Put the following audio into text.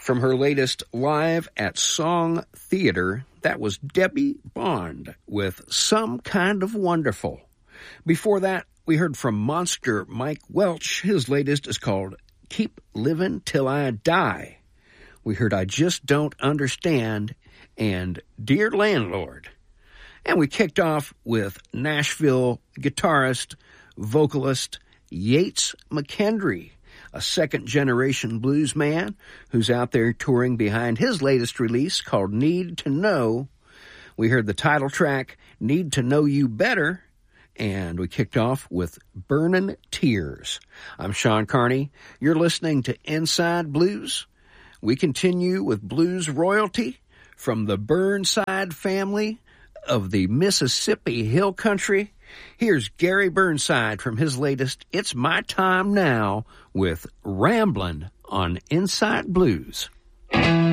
From her latest Live at Song Theater, that was Debbie Bond with Some Kind of Wonderful. Before that, we heard from Monster Mike Welch. His latest is called Keep Livin' Till I Die. We heard I Just Don't Understand and Dear Landlord. And we kicked off with Nashville guitarist, vocalist Yates McKendry, a second-generation blues man who's out there touring behind his latest release called Need to Know. We heard the title track, Need to Know You Better, and we kicked off with Burnin' Tears. I'm Sean Carney. You're listening to Inside Blues. We continue with blues royalty from the Burnside family of the Mississippi Hill Country. Here's Gary Burnside from his latest It's My Time Now with Ramblin' on Inside Blues.